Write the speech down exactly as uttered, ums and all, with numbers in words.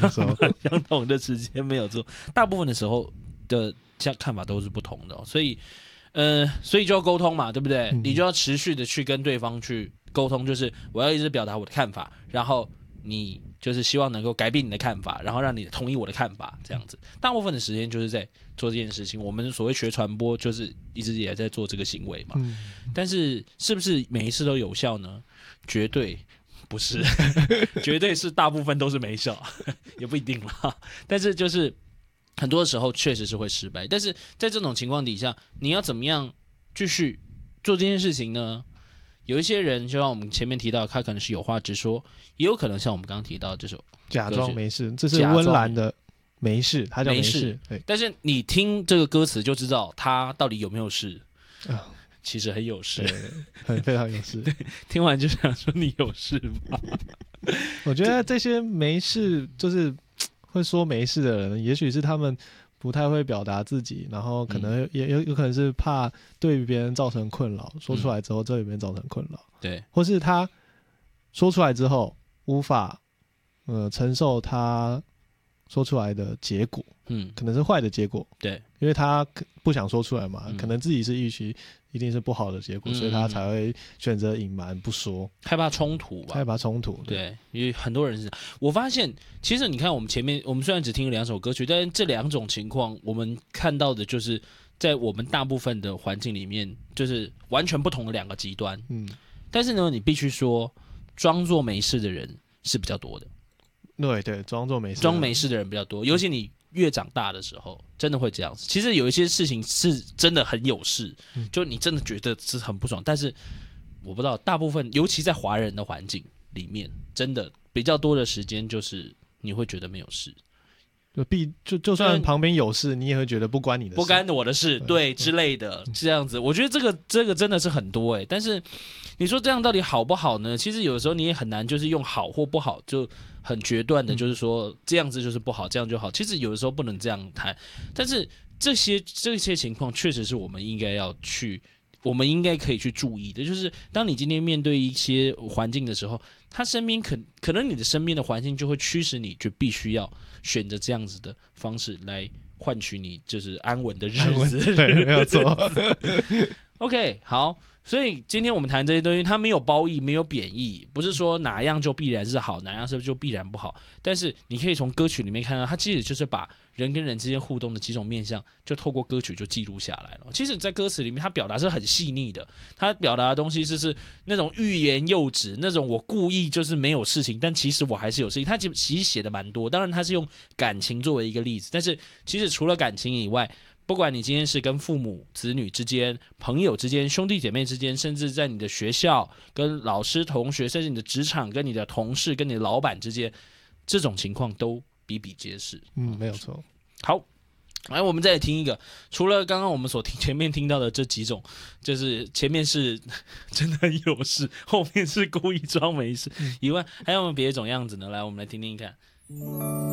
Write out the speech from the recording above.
没错， 相同的时间没有错，大部分的时候的看法都是不同的、哦，所以呃，所以就要沟通嘛，对不对？嗯、你就要持续的去跟对方去沟通，就是我要一直表达我的看法，然后你就是希望能够改变你的看法，然后让你同意我的看法，这样子。大部分的时间就是在做这件事情。我们所谓学传播，就是一直也在做这个行为嘛。嗯、但是是不是每一次都有效呢？绝对不是，绝对是大部分都是没效，也不一定啦。但是就是很多时候确实是会失败。但是在这种情况底下，你要怎么样继续做这件事情呢？有一些人就像我们前面提到，他可能是有话直说，也有可能像我们刚刚提到这首假装没事，这是温岚的没事，他叫没事。 对，但是你听这个歌词就知道他到底有没有事。啊其实很有事， 对，很非常有事。 对，听完就想说你有事吧？ 我觉得这些没事，就是会说没事的人，也许是他们不太会表达自己，然后可能也有有可能是怕对别人造成困扰，说出来之后对别人造成困扰， 对， 或是他说出来之后无法呃承受他说出来的结果，嗯，可能是坏的结果， 对， 因为他不想说出来嘛，嗯、可能自己是预期一定是不好的结果，嗯、所以他才会选择隐瞒不说， 害怕冲突吧， 害怕冲突， 对，对因为很多人是，我发现其实你看我们前面，我们虽然只听了两首歌曲，但是这两种情况，我们看到的就是在我们大部分的环境里面，就是完全不同的两个极端，嗯，但是呢，你必须说，装作没事的人是比较多的。 对对，装作没事， 装没事的人比较多，尤其你越长大的时候，真的会这样子。其实有一些事情是真的很有事，嗯、就你真的觉得是很不爽，但是我不知道，大部分尤其在华人的环境里面，真的比较多的时间就是你会觉得没有事。 就必就就算旁边有事，你也会觉得不关你的事， 不干我的事，对、嗯、之类的，这样子。我觉得这个这个真的是很多哎、欸，但是你说这样到底好不好呢？其实有的时候你也很难，就是用好或不好就很决断的，就是说这样子就是不好，这样就好。其实有的时候不能这样谈，但是这些这些情况确实是我们应该要去。我们应该可以去注意的，就是当你今天面对一些环境的时候，他身边可可能你的身边的环境就会驱使你，就必须要选择这样子的方式来换取你就是安稳的日子。 对，没有错。 OK， 好，所以今天我们谈这些东西，它没有褒义，没有贬义，不是说哪样就必然是好，哪样是就必然不好。但是你可以从歌曲里面看到，它其实就是把人跟人之间互动的几种面向，就透过歌曲就记录下来了。其实，在歌词里面，它表达是很细腻的，它表达的东西就是那种欲言又止，那种我故意就是没有事情，但其实我还是有事情。它其实写的蛮多，当然它是用感情作为一个例子，但是其实除了感情以外，不管你今天是跟父母、子女之间、朋友之间、兄弟姐妹之间，甚至在你的学校、跟老师、同学，甚至你的职场、跟你的同事、跟你的老板之间，这种情况都比比皆是。 嗯，没有错。 好，来，我们再来听一个，除了刚刚我们所听前面听到的这几种，就是前面是真的很有事，后面是故意装没事以外，还有没有别的种样子呢？来，我们来听听看。